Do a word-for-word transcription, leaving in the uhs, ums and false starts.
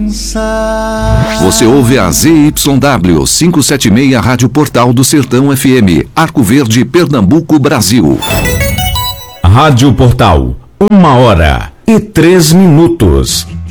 Você ouve a Z Y W quinhentos e setenta e seis Rádio Portal do Sertão F M, Arco Verde, Pernambuco, Brasil. Rádio Portal, uma hora e três minutos.